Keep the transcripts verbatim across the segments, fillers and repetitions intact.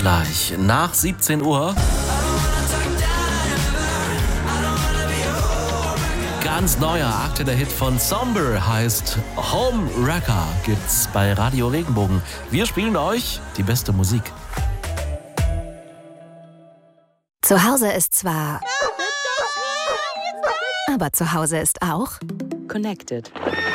gleich nach siebzehn Uhr. Ganz neuer aktueller Hit von Somber heißt Home Wrecker, gibt's bei Radio Regenbogen. Wir spielen euch die beste Musik. Zu Hause ist zwar... Aber zu Hause ist auch... Connected.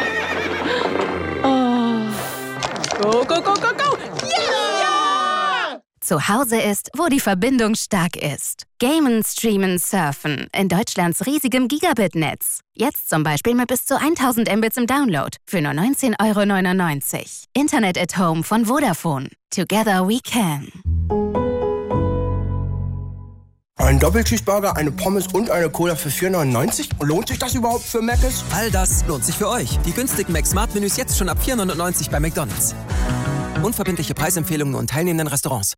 Oh. Go, go, go, go, go! Yeah! Zu Hause ist, wo die Verbindung stark ist. Gamen, streamen, surfen. In Deutschlands riesigem Gigabit-Netz. Jetzt zum Beispiel mit bis zu tausend Mbits im Download. Für nur neunzehn Euro neunundneunzig. Internet at Home von Vodafone. Together we can. Ein Doppelcheeseburger, eine Pommes und eine Cola für vier neunundneunzig? Lohnt sich das überhaupt für Mc's? All das lohnt sich für euch. Die günstigen Mac-Smart-Menüs jetzt schon ab vier neunundneunzig bei McDonald's. Unverbindliche Preisempfehlungen und teilnehmenden Restaurants.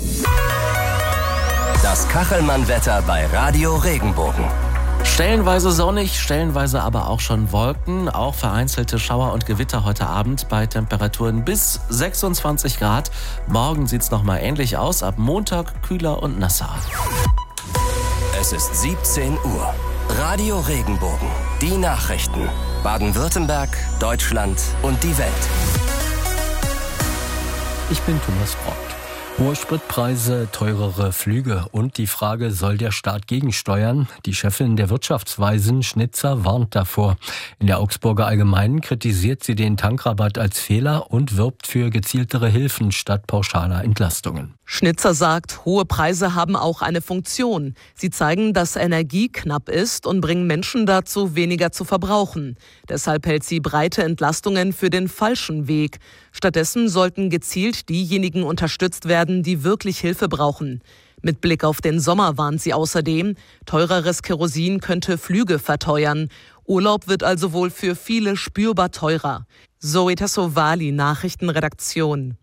Das Kachelmann-Wetter bei Radio Regenbogen. Stellenweise sonnig, stellenweise aber auch schon Wolken. Auch vereinzelte Schauer und Gewitter heute Abend bei Temperaturen bis sechsundzwanzig Grad. Morgen sieht's nochmal ähnlich aus. Ab Montag kühler und nasser. Es ist siebzehn Uhr. Radio Regenbogen. Die Nachrichten. Baden-Württemberg, Deutschland und die Welt. Ich bin Thomas Brockt. Hohe Spritpreise, teurere Flüge und die Frage, soll der Staat gegensteuern? Die Chefin der Wirtschaftsweisen, Schnitzer, warnt davor. In der Augsburger Allgemeinen kritisiert sie den Tankrabatt als Fehler und wirbt für gezieltere Hilfen statt pauschaler Entlastungen. Schnitzer sagt, hohe Preise haben auch eine Funktion. Sie zeigen, dass Energie knapp ist und bringen Menschen dazu, weniger zu verbrauchen. Deshalb hält sie breite Entlastungen für den falschen Weg. Stattdessen sollten gezielt diejenigen unterstützt werden, die wirklich Hilfe brauchen. Mit Blick auf den Sommer warnt sie außerdem, teureres Kerosin könnte Flüge verteuern. Urlaub wird also wohl für viele spürbar teurer. Zoe Tassovali, Nachrichtenredaktion.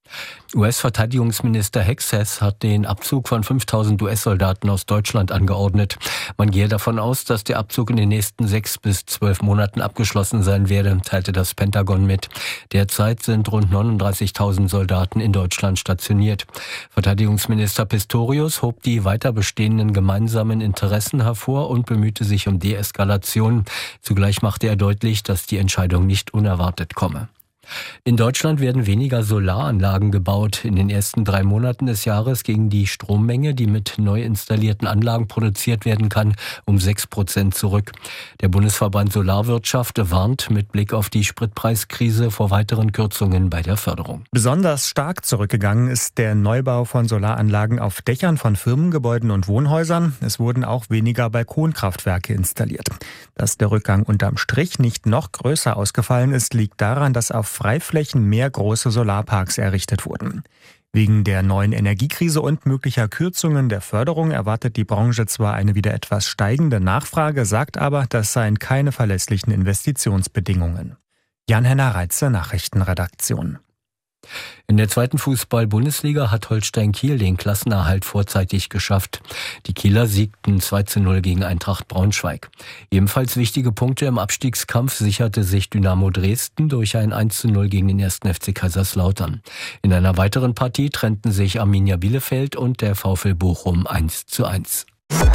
U S-Verteidigungsminister Hexas hat den Abzug von fünftausend U S-Soldaten aus Deutschland angeordnet. Man gehe davon aus, dass der Abzug in den nächsten sechs bis zwölf Monaten abgeschlossen sein werde, teilte das Pentagon mit. Derzeit sind rund neununddreißigtausend Soldaten in Deutschland stationiert. Verteidigungsminister Pistorius hob die weiter bestehenden gemeinsamen Interessen hervor und bemühte sich um Deeskalation. Zugleich machte er deutlich, dass die Entscheidung nicht unerwartet komme. In Deutschland werden weniger Solaranlagen gebaut. In den ersten drei Monaten des Jahres ging die Strommenge, die mit neu installierten Anlagen produziert werden kann, um sechs Prozent zurück. Der Bundesverband Solarwirtschaft warnt mit Blick auf die Spritpreiskrise vor weiteren Kürzungen bei der Förderung. Besonders stark zurückgegangen ist der Neubau von Solaranlagen auf Dächern von Firmengebäuden und Wohnhäusern. Es wurden auch weniger Balkonkraftwerke installiert. Dass der Rückgang unterm Strich nicht noch größer ausgefallen ist, liegt daran, dass auf Freiflächen mehr große Solarparks errichtet wurden. Wegen der neuen Energiekrise und möglicher Kürzungen der Förderung erwartet die Branche zwar eine wieder etwas steigende Nachfrage, sagt aber, das seien keine verlässlichen Investitionsbedingungen. Jan-Henner Reitze, Nachrichtenredaktion. In der zweiten Fußball-Bundesliga hat Holstein Kiel den Klassenerhalt vorzeitig geschafft. Die Kieler siegten zwei zu null gegen Eintracht Braunschweig. Ebenfalls wichtige Punkte im Abstiegskampf sicherte sich Dynamo Dresden durch ein eins zu null gegen den ersten F C Kaiserslautern. In einer weiteren Partie trennten sich Arminia Bielefeld und der VfL Bochum eins zu eins.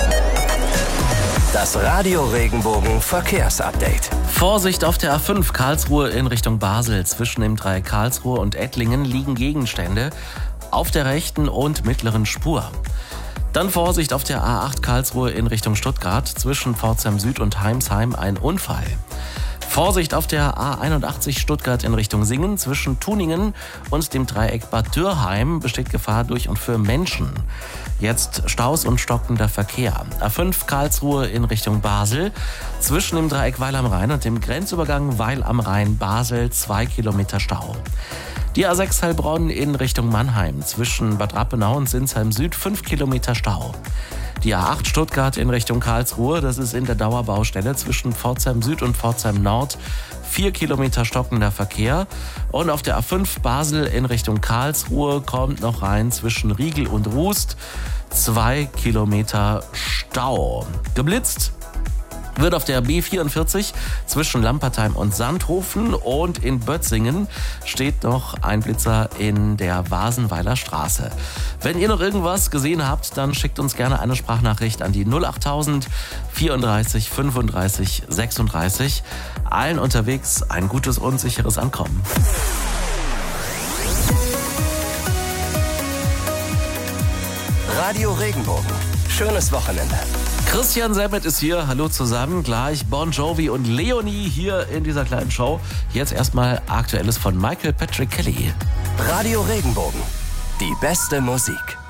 Das Radio Regenbogen Verkehrsupdate. Vorsicht auf der A fünf Karlsruhe in Richtung Basel. Zwischen dem Dreieck Karlsruhe und Ettlingen liegen Gegenstände auf der rechten und mittleren Spur. Dann Vorsicht auf der A acht Karlsruhe in Richtung Stuttgart. Zwischen Pforzheim Süd und Heimsheim ein Unfall. Vorsicht auf der A einundachtzig Stuttgart in Richtung Singen. Zwischen Tuningen und dem Dreieck Bad Dürrheim besteht Gefahr durch und für Menschen. Jetzt Staus und stockender Verkehr. A fünf Karlsruhe in Richtung Basel. Zwischen dem Dreieck Weil am Rhein und dem Grenzübergang Weil am Rhein Basel zwei Kilometer Stau. Die A sechs Heilbronn in Richtung Mannheim. Zwischen Bad Rappenau und Sinsheim Süd fünf Kilometer Stau. Die A acht Stuttgart in Richtung Karlsruhe, das ist in der Dauerbaustelle zwischen Pforzheim Süd und Pforzheim Nord, vier Kilometer stockender Verkehr. Und auf der A fünf Basel in Richtung Karlsruhe kommt noch rein zwischen Riegel und Rust, zwei Kilometer Stau. Geblitzt wird auf der B vierundvierzig zwischen Lampertheim und Sandhofen, und in Bötzingen steht noch ein Blitzer in der Wasenweiler Straße. Wenn ihr noch irgendwas gesehen habt, dann schickt uns gerne eine Sprachnachricht an die null achttausend vierunddreißig fünfunddreißig sechsunddreißig. Allen unterwegs ein gutes und sicheres Ankommen. Radio Regenbogen. Schönes Wochenende. Christian Semmet ist hier. Hallo zusammen. Gleich Bon Jovi und Leonie hier in dieser kleinen Show. Jetzt erstmal Aktuelles von Michael Patrick Kelly. Radio Regenbogen. Die beste Musik.